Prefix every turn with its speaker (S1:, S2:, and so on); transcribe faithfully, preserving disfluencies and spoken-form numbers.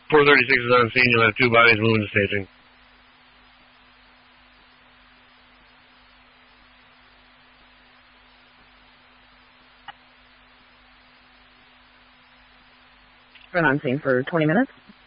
S1: four thirty-six is on scene. You'll have two bodies moving to staging.
S2: Been on scene for twenty minutes.